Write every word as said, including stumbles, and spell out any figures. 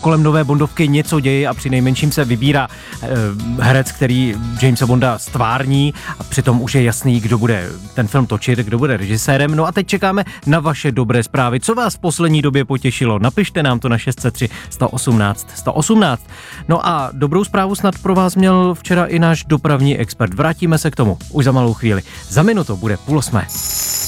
kolem nové Bondovky něco děje a přinejmenším se vybírá eh, herec, který Jamesa Bonda stvární a přitom už je jasný, kdo bude ten film točit, kdo bude režisérem. No a teď čekáme na vaše dobré zprávy. Co vás v poslední době potěšilo? Napište nám to na šest set tři sto osmnáct sto osmnáct. No a dobrou zprávu snad pro vás měl včera i náš dopravní expert. Vrátíme se k tomu už za malou chvíli. Za minutu bude půl osmé.